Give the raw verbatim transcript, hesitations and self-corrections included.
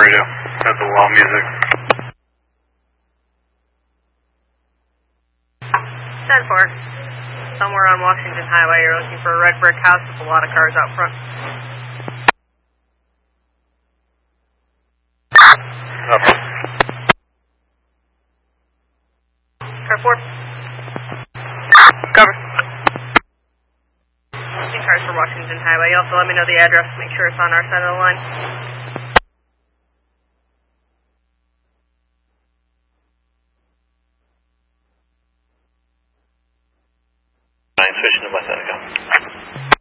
radio. Got the wall music. ten four. Somewhere on Washington Highway, you're looking for a red brick house with a lot of cars out front. Up. Car four. Cover. Two cars for Washington Highway. You also let me know the address. Make sure it's on our side of the line. Nine, switching to my side, go.